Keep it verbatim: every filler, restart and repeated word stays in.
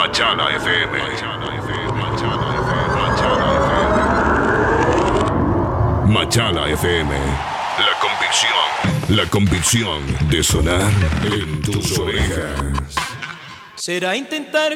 Machala F M. Machala F M. La convicción. La convicción de sonar en tus orejas. Será intentar